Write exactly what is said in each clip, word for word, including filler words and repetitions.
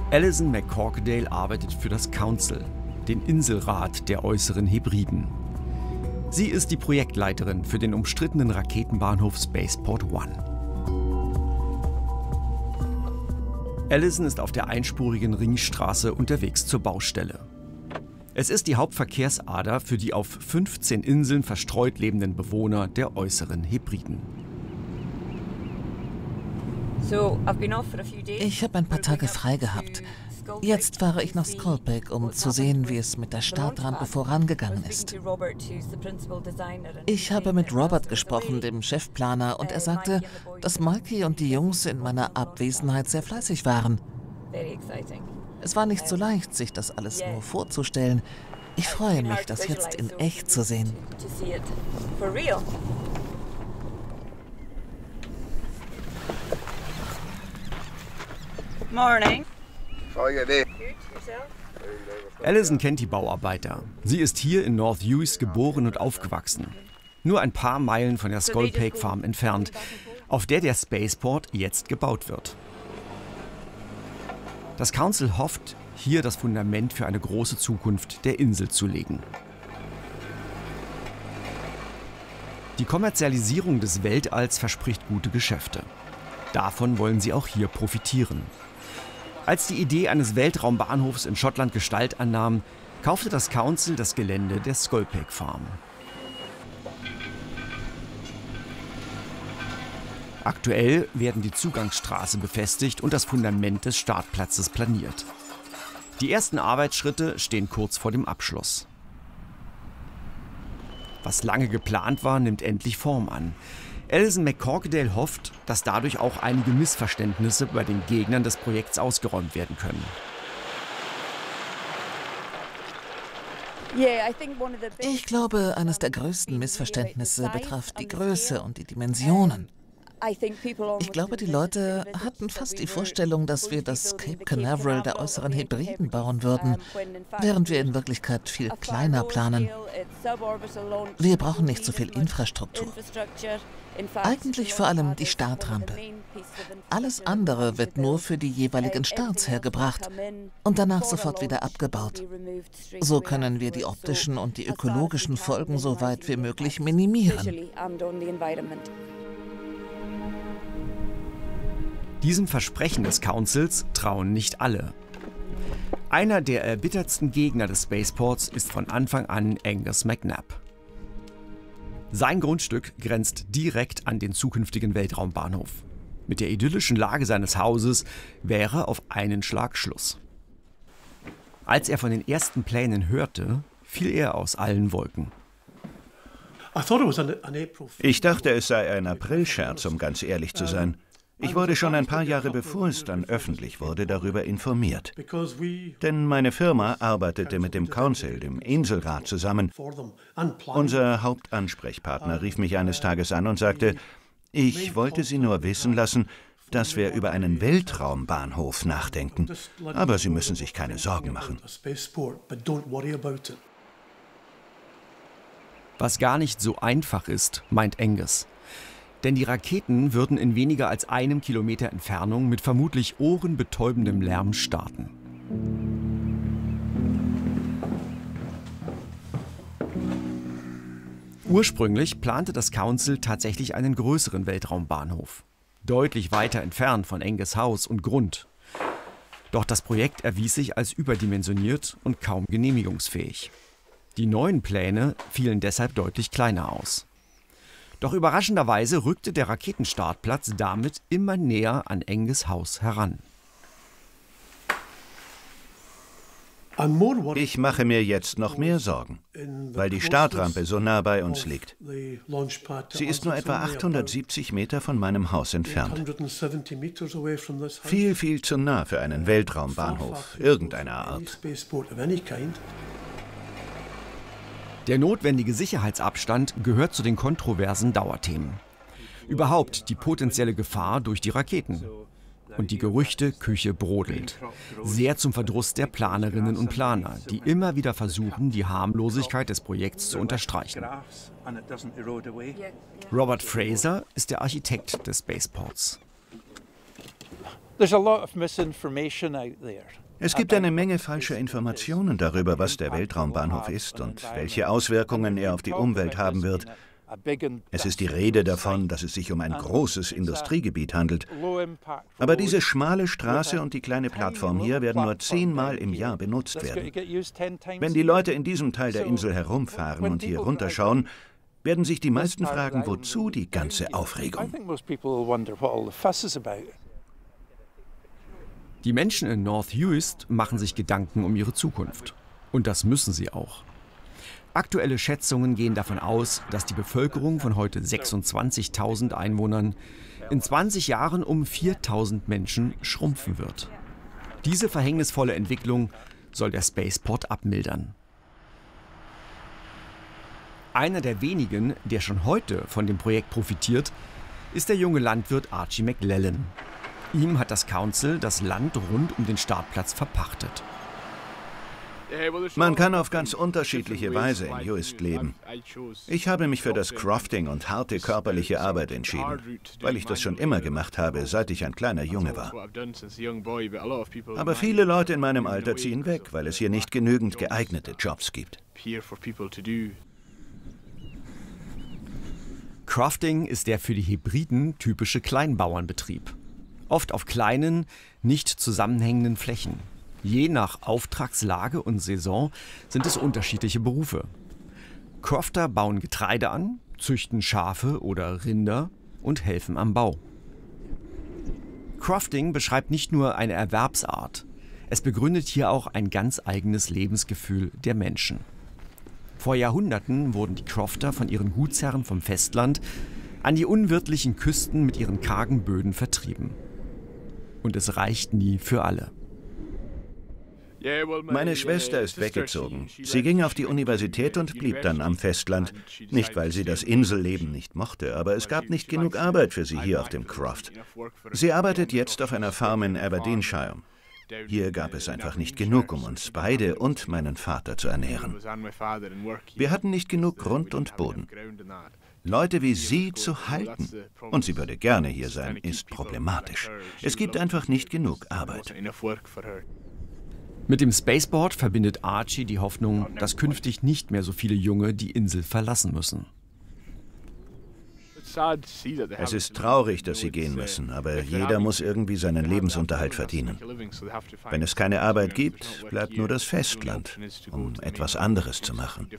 Alison McCorquodale arbeitet für das Council, den Inselrat der Äußeren Hebriden. Sie ist die Projektleiterin für den umstrittenen Raketenbahnhof Spaceport One. Alison ist auf der einspurigen Ringstraße unterwegs zur Baustelle. Es ist die Hauptverkehrsader für die auf fünfzehn Inseln verstreut lebenden Bewohner der Äußeren Hebriden. Ich habe ein paar Tage frei gehabt. Jetzt fahre ich nach Skolpik, um zu sehen, wie es mit der Startrampe vorangegangen ist. Ich habe mit Robert gesprochen, dem Chefplaner, und er sagte, dass Mikey und die Jungs in meiner Abwesenheit sehr fleißig waren. Es war nicht so leicht, sich das alles nur vorzustellen. Ich freue mich, das jetzt in echt zu sehen. Morning. Alison kennt die Bauarbeiter. Sie ist hier in North Uys geboren und aufgewachsen. Nur ein paar Meilen von der Skolpik Farm entfernt, auf der der Spaceport jetzt gebaut wird. Das Council hofft, hier das Fundament für eine große Zukunft der Insel zu legen. Die Kommerzialisierung des Weltalls verspricht gute Geschäfte. Davon wollen sie auch hier profitieren. Als die Idee eines Weltraumbahnhofs in Schottland Gestalt annahm, kaufte das Council das Gelände der Skolpik Farm. Aktuell werden die Zugangsstraße befestigt und das Fundament des Startplatzes planiert. Die ersten Arbeitsschritte stehen kurz vor dem Abschluss. Was lange geplant war, nimmt endlich Form an. Alison McCorquodale hofft, dass dadurch auch einige Missverständnisse bei den Gegnern des Projekts ausgeräumt werden können. Ich glaube, eines der größten Missverständnisse betraf die Größe und die Dimensionen. Ich glaube, die Leute hatten fast die Vorstellung, dass wir das Cape Canaveral der Äußeren Hebriden bauen würden, während wir in Wirklichkeit viel kleiner planen. Wir brauchen nicht so viel Infrastruktur. Eigentlich vor allem die Startrampe. Alles andere wird nur für die jeweiligen Starts hergebracht und danach sofort wieder abgebaut. So können wir die optischen und die ökologischen Folgen so weit wie möglich minimieren. Diesem Versprechen des Councils trauen nicht alle. Einer der erbittertsten Gegner des Spaceports ist von Anfang an Angus McNab. Sein Grundstück grenzt direkt an den zukünftigen Weltraumbahnhof. Mit der idyllischen Lage seines Hauses wäre auf einen Schlag Schluss. Als er von den ersten Plänen hörte, fiel er aus allen Wolken. Ich dachte, es sei ein Aprilscherz, um ganz ehrlich zu sein. Ich wurde schon ein paar Jahre bevor es dann öffentlich wurde, darüber informiert. Denn meine Firma arbeitete mit dem Council, dem Inselrat, zusammen. Unser Hauptansprechpartner rief mich eines Tages an und sagte, ich wollte Sie nur wissen lassen, dass wir über einen Weltraumbahnhof nachdenken. Aber Sie müssen sich keine Sorgen machen. Was gar nicht so einfach ist, meint Angus. Denn die Raketen würden in weniger als einem Kilometer Entfernung mit vermutlich ohrenbetäubendem Lärm starten. Ursprünglich plante das Council tatsächlich einen größeren Weltraumbahnhof. Deutlich weiter entfernt von Angus' Haus und Grund. Doch das Projekt erwies sich als überdimensioniert und kaum genehmigungsfähig. Die neuen Pläne fielen deshalb deutlich kleiner aus. Doch überraschenderweise rückte der Raketenstartplatz damit immer näher an Angus' Haus heran. Ich mache mir jetzt noch mehr Sorgen, weil die Startrampe so nah bei uns liegt. Sie ist nur etwa achthundertsiebzig Meter von meinem Haus entfernt. Viel, viel zu nah für einen Weltraumbahnhof irgendeiner Art. Der notwendige Sicherheitsabstand gehört zu den kontroversen Dauerthemen. Überhaupt die potenzielle Gefahr durch die Raketen. Und die Gerüchteküche brodelt. Sehr zum Verdruss der Planerinnen und Planer, die immer wieder versuchen, die Harmlosigkeit des Projekts zu unterstreichen. Robert Fraser ist der Architekt des Spaceports. Es gibt eine Menge falscher Informationen darüber, was der Weltraumbahnhof ist und welche Auswirkungen er auf die Umwelt haben wird. Es ist die Rede davon, dass es sich um ein großes Industriegebiet handelt. Aber diese schmale Straße und die kleine Plattform hier werden nur zehnmal im Jahr benutzt werden. Wenn die Leute in diesem Teil der Insel herumfahren und hier runterschauen, werden sich die meisten fragen, wozu die ganze Aufregung? Die Menschen in North Uist machen sich Gedanken um ihre Zukunft. Und das müssen sie auch. Aktuelle Schätzungen gehen davon aus, dass die Bevölkerung von heute sechsundzwanzigtausend Einwohnern in zwanzig Jahren um viertausend Menschen schrumpfen wird. Diese verhängnisvolle Entwicklung soll der Spaceport abmildern. Einer der wenigen, der schon heute von dem Projekt profitiert, ist der junge Landwirt Archie McLellan. Ihm hat das Council das Land rund um den Startplatz verpachtet. Man kann auf ganz unterschiedliche Weise in Uist leben. Ich habe mich für das Crofting und harte körperliche Arbeit entschieden, weil ich das schon immer gemacht habe, seit ich ein kleiner Junge war. Aber viele Leute in meinem Alter ziehen weg, weil es hier nicht genügend geeignete Jobs gibt. Crofting ist der für die Hebriden typische Kleinbauernbetrieb. Oft auf kleinen, nicht zusammenhängenden Flächen. Je nach Auftragslage und Saison sind es unterschiedliche Berufe. Crofter bauen Getreide an, züchten Schafe oder Rinder und helfen am Bau. Crofting beschreibt nicht nur eine Erwerbsart, es begründet hier auch ein ganz eigenes Lebensgefühl der Menschen. Vor Jahrhunderten wurden die Crofter von ihren Gutsherren vom Festland an die unwirtlichen Küsten mit ihren kargen Böden vertrieben. Und es reicht nie für alle. Meine Schwester ist weggezogen. Sie ging auf die Universität und blieb dann am Festland. Nicht, weil sie das Inselleben nicht mochte, aber es gab nicht genug Arbeit für sie hier auf dem Croft. Sie arbeitet jetzt auf einer Farm in Aberdeenshire. Hier gab es einfach nicht genug, um uns beide und meinen Vater zu ernähren. Wir hatten nicht genug Grund und Boden. Leute wie sie zu halten, und sie würde gerne hier sein, ist problematisch. Es gibt einfach nicht genug Arbeit. Mit dem Spaceport verbindet Archie die Hoffnung, dass künftig nicht mehr so viele Junge die Insel verlassen müssen. Es ist traurig, dass sie gehen müssen, aber jeder muss irgendwie seinen Lebensunterhalt verdienen. Wenn es keine Arbeit gibt, bleibt nur das Festland, um etwas anderes zu machen.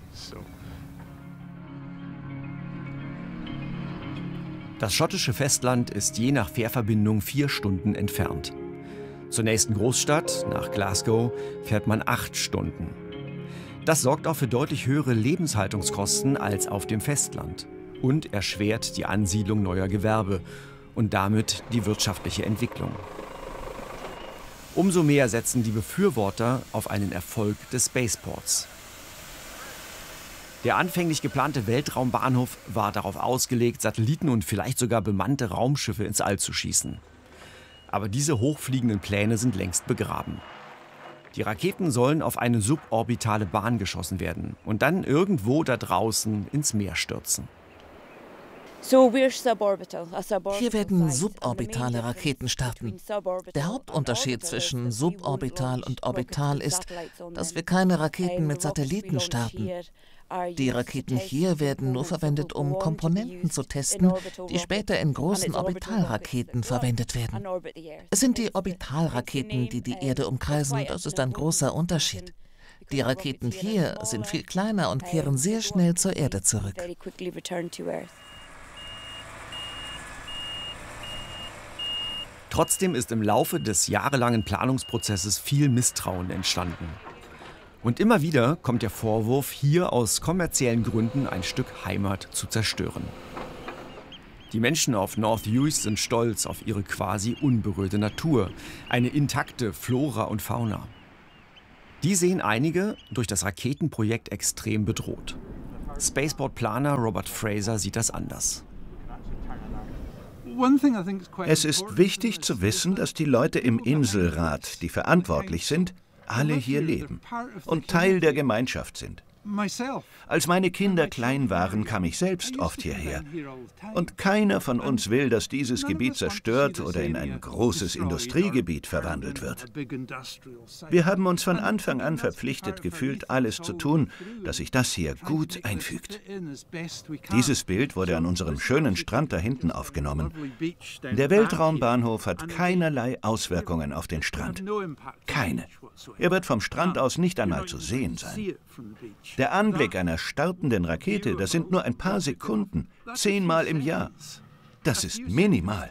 Das schottische Festland ist je nach Fährverbindung vier Stunden entfernt. Zur nächsten Großstadt, nach Glasgow, fährt man acht Stunden. Das sorgt auch für deutlich höhere Lebenshaltungskosten als auf dem Festland und erschwert die Ansiedlung neuer Gewerbe und damit die wirtschaftliche Entwicklung. Umso mehr setzen die Befürworter auf einen Erfolg des Spaceports. Der anfänglich geplante Weltraumbahnhof war darauf ausgelegt, Satelliten und vielleicht sogar bemannte Raumschiffe ins All zu schießen. Aber diese hochfliegenden Pläne sind längst begraben. Die Raketen sollen auf eine suborbitale Bahn geschossen werden und dann irgendwo da draußen ins Meer stürzen. Hier werden suborbitale Raketen starten. Der Hauptunterschied zwischen suborbital und orbital ist, dass wir keine Raketen mit Satelliten starten. Die Raketen hier werden nur verwendet, um Komponenten zu testen, die später in großen Orbitalraketen verwendet werden. Es sind die Orbitalraketen, die die Erde umkreisen, das ist ein großer Unterschied. Die Raketen hier sind viel kleiner und kehren sehr schnell zur Erde zurück. Trotzdem ist im Laufe des jahrelangen Planungsprozesses viel Misstrauen entstanden. Und immer wieder kommt der Vorwurf, hier aus kommerziellen Gründen ein Stück Heimat zu zerstören. Die Menschen auf North Uist sind stolz auf ihre quasi unberührte Natur, eine intakte Flora und Fauna. Die sehen einige durch das Raketenprojekt extrem bedroht. Spaceport-Planer Robert Fraser sieht das anders. Es ist wichtig zu wissen, dass die Leute im Inselrat, die verantwortlich sind, alle hier leben und Teil der Gemeinschaft sind. Als meine Kinder klein waren, kam ich selbst oft hierher. Und keiner von uns will, dass dieses Gebiet zerstört oder in ein großes Industriegebiet verwandelt wird. Wir haben uns von Anfang an verpflichtet gefühlt, alles zu tun, dass sich das hier gut einfügt. Dieses Bild wurde an unserem schönen Strand da hinten aufgenommen. Der Weltraumbahnhof hat keinerlei Auswirkungen auf den Strand. Keine. Er wird vom Strand aus nicht einmal zu sehen sein. Der Anblick einer startenden Rakete, das sind nur ein paar Sekunden, zehnmal im Jahr. Das ist minimal.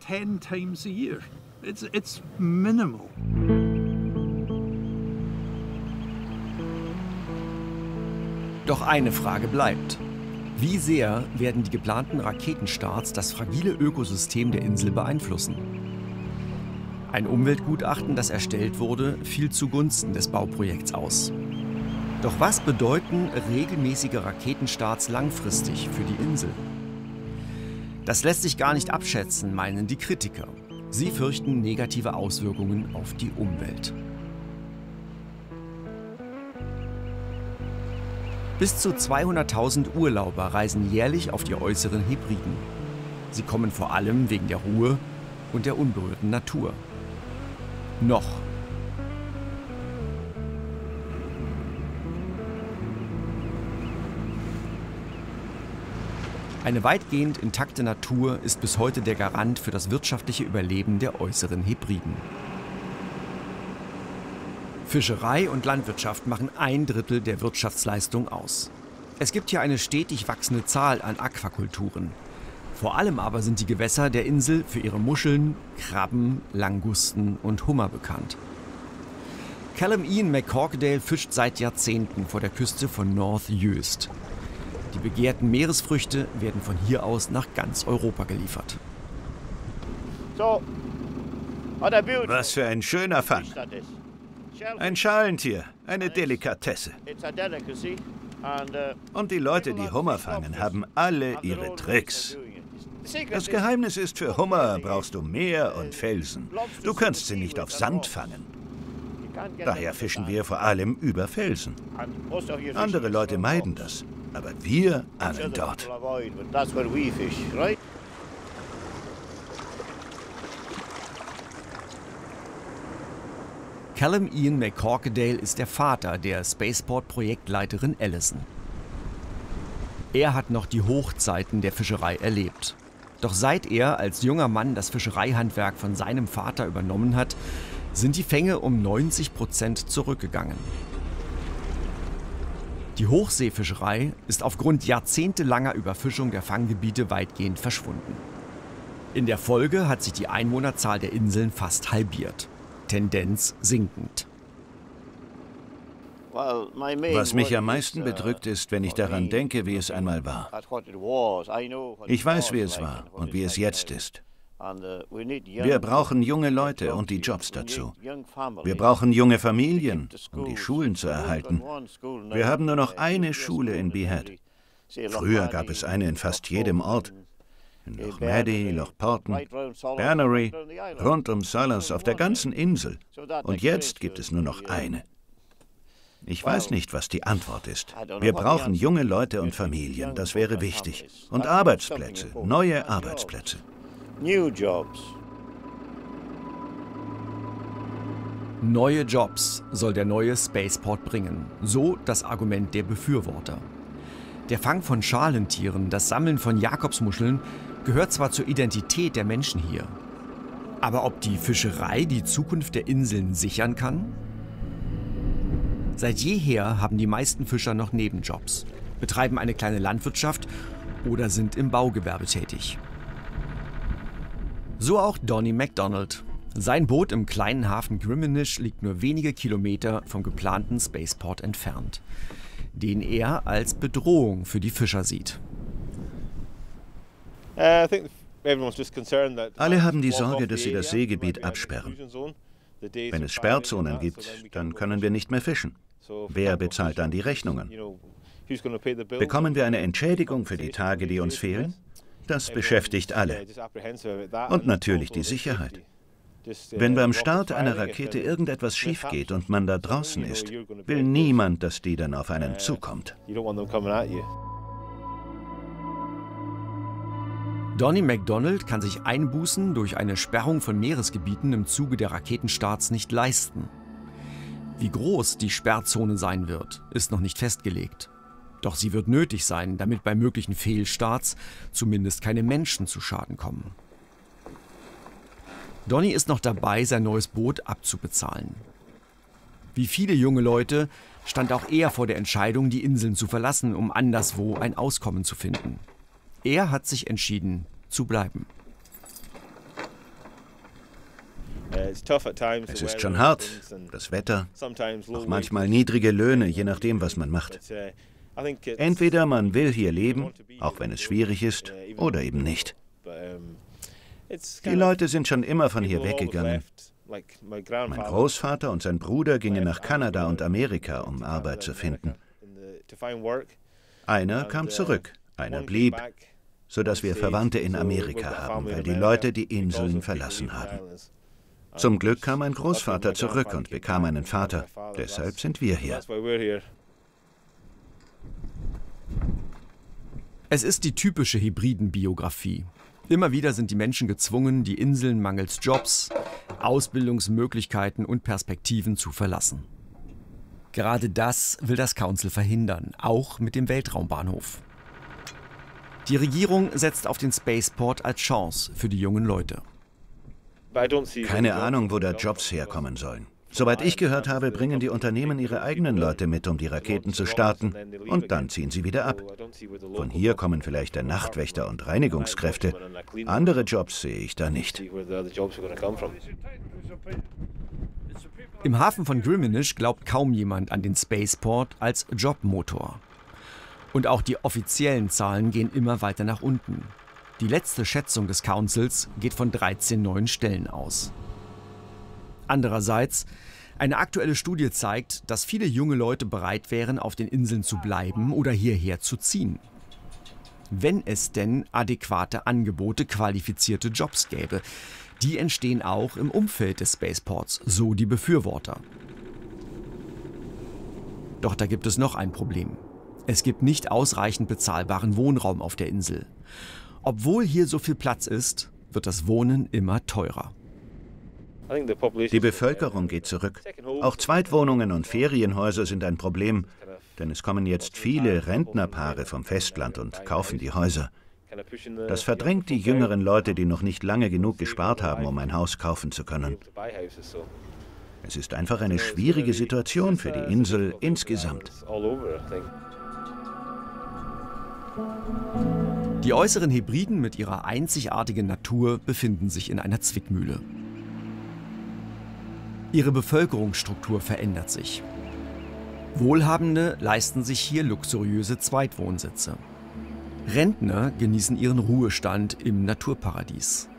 Doch eine Frage bleibt. Wie sehr werden die geplanten Raketenstarts das fragile Ökosystem der Insel beeinflussen? Ein Umweltgutachten, das erstellt wurde, fiel zugunsten des Bauprojekts aus. Doch was bedeuten regelmäßige Raketenstarts langfristig für die Insel? Das lässt sich gar nicht abschätzen, meinen die Kritiker. Sie fürchten negative Auswirkungen auf die Umwelt. Bis zu zweihunderttausend Urlauber reisen jährlich auf die äußeren Hebriden. Sie kommen vor allem wegen der Ruhe und der unberührten Natur. Noch. Eine weitgehend intakte Natur ist bis heute der Garant für das wirtschaftliche Überleben der äußeren Hebriden. Fischerei und Landwirtschaft machen ein Drittel der Wirtschaftsleistung aus. Es gibt hier eine stetig wachsende Zahl an Aquakulturen. Vor allem aber sind die Gewässer der Insel für ihre Muscheln, Krabben, Langusten und Hummer bekannt. Callum Ian McCorquodale fischt seit Jahrzehnten vor der Küste von North Uist. Die begehrten Meeresfrüchte werden von hier aus nach ganz Europa geliefert. Was für ein schöner Fang. Ein Schalentier, eine Delikatesse. Und die Leute, die Hummer fangen, haben alle ihre Tricks. Das Geheimnis ist, für Hummer brauchst du Meer und Felsen. Du kannst sie nicht auf Sand fangen. Daher fischen wir vor allem über Felsen. Andere Leute meiden das, aber wir angeln dort. Callum Ian McCorquodale ist der Vater der Spaceport-Projektleiterin Alison. Er hat noch die Hochzeiten der Fischerei erlebt. Doch seit er als junger Mann das Fischereihandwerk von seinem Vater übernommen hat, sind die Fänge um neunzig Prozent zurückgegangen. Die Hochseefischerei ist aufgrund jahrzehntelanger Überfischung der Fanggebiete weitgehend verschwunden. In der Folge hat sich die Einwohnerzahl der Inseln fast halbiert. Tendenz sinkend. Was mich am meisten bedrückt, ist, wenn ich daran denke, wie es einmal war. Ich weiß, wie es war und wie es jetzt ist. Wir brauchen junge Leute und die Jobs dazu. Wir brauchen junge Familien, um die Schulen zu erhalten. Wir haben nur noch eine Schule in Behead. Früher gab es eine in fast jedem Ort. In Loch Maddie, Loch Porton, Bernery, rund um Salas, auf der ganzen Insel. Und jetzt gibt es nur noch eine. Ich weiß nicht, was die Antwort ist. Wir brauchen junge Leute und Familien, das wäre wichtig. Und Arbeitsplätze, neue Arbeitsplätze. Neue Jobs soll der neue Spaceport bringen, so das Argument der Befürworter. Der Fang von Schalentieren, das Sammeln von Jakobsmuscheln gehört zwar zur Identität der Menschen hier, aber ob die Fischerei die Zukunft der Inseln sichern kann? Seit jeher haben die meisten Fischer noch Nebenjobs, betreiben eine kleine Landwirtschaft oder sind im Baugewerbe tätig. So auch Donnie MacDonald. Sein Boot im kleinen Hafen Griminish liegt nur wenige Kilometer vom geplanten Spaceport entfernt, den er als Bedrohung für die Fischer sieht. Alle haben die Sorge, dass sie das Seegebiet absperren. Wenn es Sperrzonen gibt, dann können wir nicht mehr fischen. Wer bezahlt dann die Rechnungen? Bekommen wir eine Entschädigung für die Tage, die uns fehlen? Das beschäftigt alle. Und natürlich die Sicherheit. Wenn beim Start einer Rakete irgendetwas schief geht und man da draußen ist, will niemand, dass die dann auf einen zukommt. Donnie McDonald kann sich Einbußen durch eine Sperrung von Meeresgebieten im Zuge der Raketenstarts nicht leisten. Wie groß die Sperrzone sein wird, ist noch nicht festgelegt. Doch sie wird nötig sein, damit bei möglichen Fehlstarts zumindest keine Menschen zu Schaden kommen. Donnie ist noch dabei, sein neues Boot abzubezahlen. Wie viele junge Leute stand auch er vor der Entscheidung, die Inseln zu verlassen, um anderswo ein Auskommen zu finden. Er hat sich entschieden, zu bleiben. Es ist schon hart, das Wetter, auch manchmal niedrige Löhne, je nachdem, was man macht. Entweder man will hier leben, auch wenn es schwierig ist, oder eben nicht. Die Leute sind schon immer von hier weggegangen. Mein Großvater und sein Bruder gingen nach Kanada und Amerika, um Arbeit zu finden. Einer kam zurück, einer blieb, sodass wir Verwandte in Amerika haben, weil die Leute die Inseln verlassen haben. Zum Glück kam mein Großvater zurück und bekam einen Vater. Deshalb sind wir hier. Es ist die typische Hybridenbiografie. Immer wieder sind die Menschen gezwungen, die Inseln mangels Jobs, Ausbildungsmöglichkeiten und Perspektiven zu verlassen. Gerade das will das Council verhindern, auch mit dem Weltraumbahnhof. Die Regierung setzt auf den Spaceport als Chance für die jungen Leute. Keine Ahnung, wo da Jobs herkommen sollen. Soweit ich gehört habe, bringen die Unternehmen ihre eigenen Leute mit, um die Raketen zu starten, und dann ziehen sie wieder ab. Von hier kommen vielleicht der Nachtwächter und Reinigungskräfte. Andere Jobs sehe ich da nicht. Im Hafen von Griminish glaubt kaum jemand an den Spaceport als Jobmotor. Und auch die offiziellen Zahlen gehen immer weiter nach unten. Die letzte Schätzung des Councils geht von dreizehn neuen Stellen aus. Andererseits, eine aktuelle Studie zeigt, dass viele junge Leute bereit wären, auf den Inseln zu bleiben oder hierher zu ziehen. Wenn es denn adäquate Angebote, qualifizierte Jobs gäbe. Die entstehen auch im Umfeld des Spaceports, so die Befürworter. Doch da gibt es noch ein Problem. Es gibt nicht ausreichend bezahlbaren Wohnraum auf der Insel. Obwohl hier so viel Platz ist, wird das Wohnen immer teurer. Die Bevölkerung geht zurück. Auch Zweitwohnungen und Ferienhäuser sind ein Problem, denn es kommen jetzt viele Rentnerpaare vom Festland und kaufen die Häuser. Das verdrängt die jüngeren Leute, die noch nicht lange genug gespart haben, um ein Haus kaufen zu können. Es ist einfach eine schwierige Situation für die Insel insgesamt. Die äußeren Hebriden mit ihrer einzigartigen Natur befinden sich in einer Zwickmühle. Ihre Bevölkerungsstruktur verändert sich. Wohlhabende leisten sich hier luxuriöse Zweitwohnsitze. Rentner genießen ihren Ruhestand im Naturparadies.